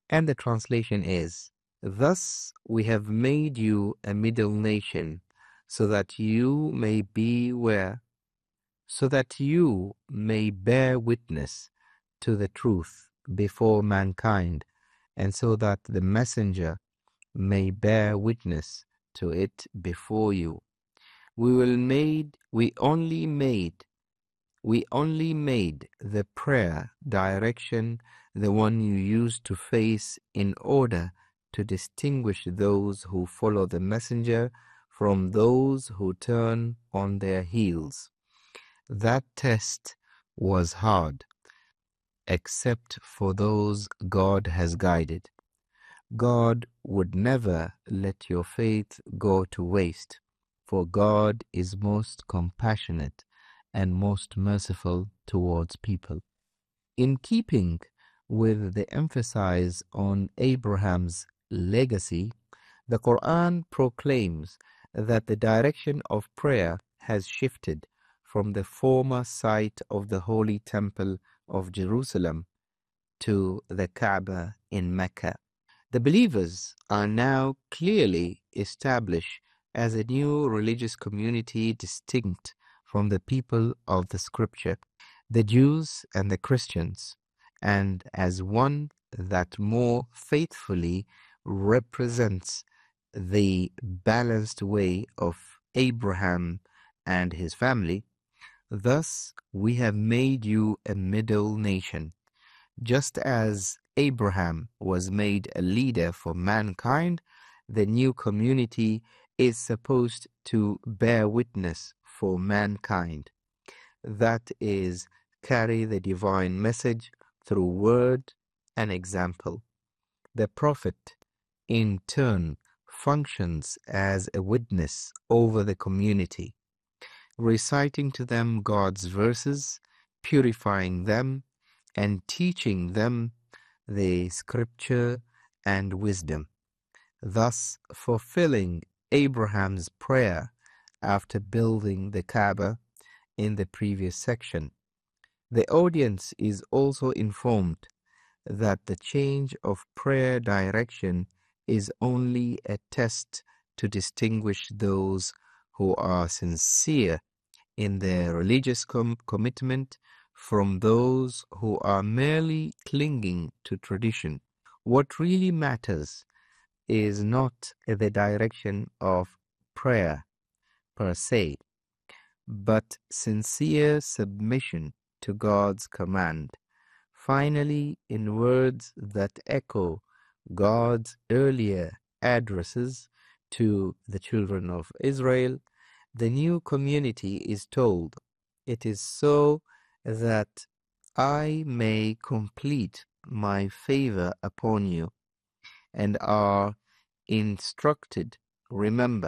And the translation is, "Thus we have made you a middle nation, so that you may bear witness to the truth before mankind, and so that the messenger may bear witness to it before you. We only made the prayer direction the one you used to face in order to distinguish those who follow the messenger from those who turn on their heels. That test was hard, except for those God has guided. God would never let your faith go to waste, for God is most compassionate and most merciful towards people." In keeping with the emphasis on Abraham's legacy, the Quran proclaims that the direction of prayer has shifted from the former site of the Holy Temple of Jerusalem to the Kaaba in Mecca. The believers are now clearly established as a new religious community distinct from the people of the Scripture, the Jews and the Christians, and as one that more faithfully represents the balanced way of Abraham and his family. "Thus we have made you a middle nation." Just as Abraham was made a leader for mankind, the new community is supposed to bear witness for mankind. That is, carry the divine message through word and example. The prophet, in turn, functions as a witness over the community, reciting to them God's verses, purifying them, and teaching them the scripture and wisdom, thus fulfilling Abraham's prayer after building the Kaaba in the previous section. The audience is also informed that the change of prayer direction is only a test to distinguish those who are sincere in their religious commitment from those who are merely clinging to tradition. What really matters is not the direction of prayer per se, but sincere submission to God's command. Finally, in words that echo God's earlier addresses to the children of Israel, the new community is told, "It is so that I may complete my favor upon you," and are instructed, "Remember,